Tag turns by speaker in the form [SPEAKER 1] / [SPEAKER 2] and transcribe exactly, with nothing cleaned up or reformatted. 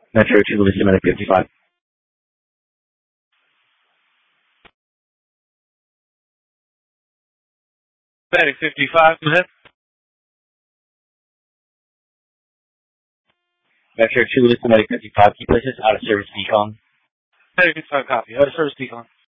[SPEAKER 1] Metro two, Listen Medic fifty-five.
[SPEAKER 2] Medic fifty-five, go ahead.
[SPEAKER 1] Metro two, Listen Medic fifty-five. Can you place this out of service decon?
[SPEAKER 2] Medic fifty-five, copy. Out of service decon.